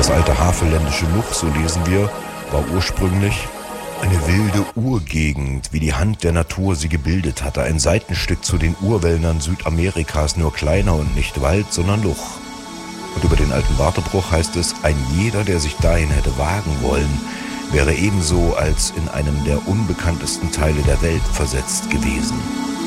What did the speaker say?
Das alte havelländische Luch, so lesen wir, war ursprünglich eine wilde Urgegend, wie die Hand der Natur sie gebildet hatte. Ein Seitenstück zu den Urwäldern Südamerikas, nur kleiner und nicht Wald, sondern Luch. Und über den alten Wartebruch heißt es, ein jeder, der sich dahin hätte wagen wollen, wäre ebenso als in einem der unbekanntesten Teile der Welt versetzt gewesen.